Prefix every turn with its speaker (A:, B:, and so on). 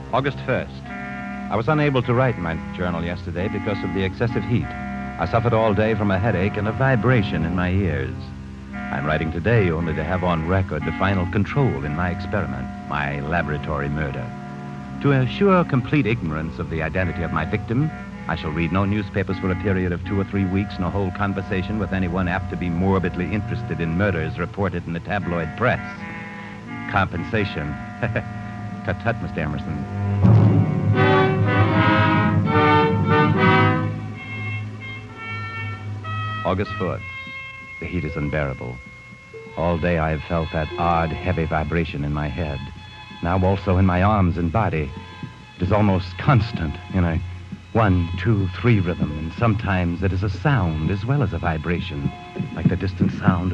A: August 1st. I was unable to write in my journal yesterday because of the excessive heat. I suffered all day from a headache and a vibration in my ears. I'm writing today only to have on record the final control in my experiment, my laboratory murder. To assure complete ignorance of the identity of my victim, I shall read no newspapers for a period of 2 or 3 weeks, nor hold conversation with anyone apt to be morbidly interested in murders reported in the tabloid press. Compensation. Tut-tut, Mr. Emerson. August 4th. The heat is unbearable. All day I have felt that odd, heavy vibration in my head. Now also in my arms and body. It is almost constant in a 1, 2, 3 rhythm, and sometimes it is a sound as well as a vibration, like the distant sound